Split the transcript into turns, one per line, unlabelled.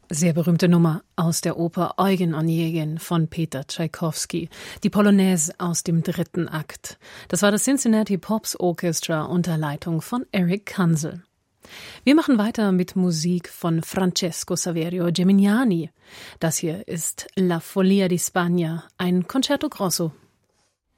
Sehr berühmte Nummer aus der Oper Eugen Onegin von Peter Tschaikowski, die Polonaise aus dem 3. Akt. Das war das Cincinnati Pops Orchestra unter Leitung von Eric Kansel. Wir machen weiter mit Musik von Francesco Saverio Gemignani. Das hier ist La Follia di Spagna, ein Concerto Grosso